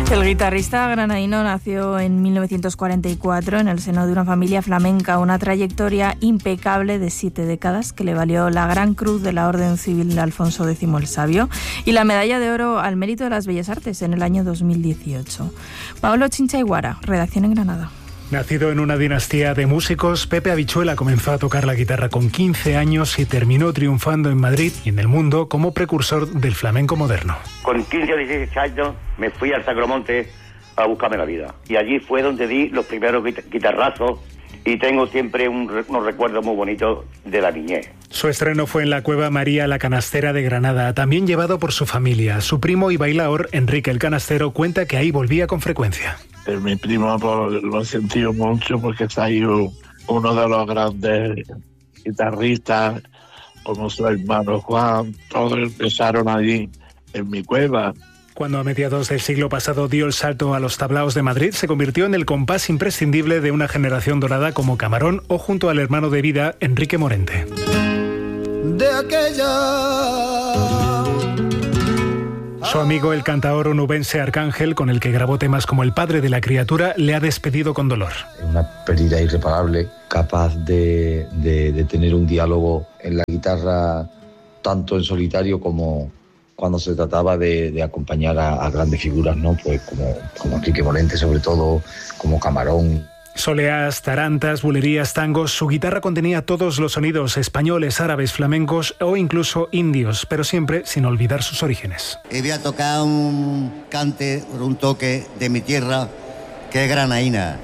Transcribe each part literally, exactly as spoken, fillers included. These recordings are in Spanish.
El guitarrista granadino nació en mil novecientos cuarenta y cuatro en el seno de una familia flamenca, una trayectoria impecable de siete décadas que le valió la Gran Cruz de la Orden Civil de Alfonso X el Sabio y la Medalla de Oro al Mérito de las Bellas Artes en el año dos mil dieciocho. Pablo Chincha-Iguara, redacción en Granada. Nacido en una dinastía de músicos, Pepe Habichuela comenzó a tocar la guitarra con quince años y terminó triunfando en Madrid y en el mundo como precursor del flamenco moderno. Con quince o dieciséis años me fui al Sacromonte a buscarme la vida. Y allí fue donde di los primeros guitarrazos y tengo siempre un, unos recuerdos muy bonitos de la niñez. Su estreno fue en la Cueva María la Canastera de Granada, también llevado por su familia. Su primo y bailaor, Enrique el Canastero, cuenta que ahí volvía con frecuencia. Mi primo pues, lo he sentido mucho porque está ahí uno de los grandes guitarristas, como su hermano Juan. Todos empezaron allí en mi cueva. Cuando a mediados del siglo pasado dio el salto a los tablaos de Madrid, se convirtió en el compás imprescindible de una generación dorada como Camarón o junto al hermano de vida, Enrique Morente. De aquella... Su amigo, el cantaor onubense Arcángel, con el que grabó temas como El padre de la criatura, le ha despedido con dolor. Una pérdida irreparable, capaz de, de, de tener un diálogo en la guitarra, tanto en solitario como cuando se trataba de, de acompañar a, a grandes figuras, ¿no? Pues como, como Enrique Morente, sobre todo, como Camarón. Soleás, tarantas, bulerías, tangos, su guitarra contenía todos los sonidos españoles, árabes, flamencos o incluso indios, pero siempre sin olvidar sus orígenes. Y voy a tocar un cante, un toque de mi tierra, que es granaína.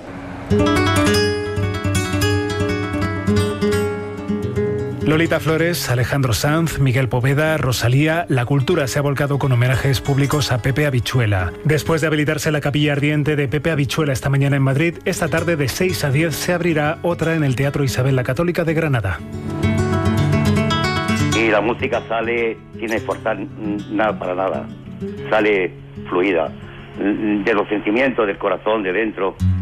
Lolita Flores, Alejandro Sanz, Miguel Poveda, Rosalía, la cultura se ha volcado con homenajes públicos a Pepe Habichuela. Después de habilitarse la capilla ardiente de Pepe Habichuela esta mañana en Madrid, esta tarde de seis a diez se abrirá otra en el Teatro Isabel la Católica de Granada. Y la música sale sin esforzar nada para nada, sale fluida, de los sentimientos, del corazón, de dentro.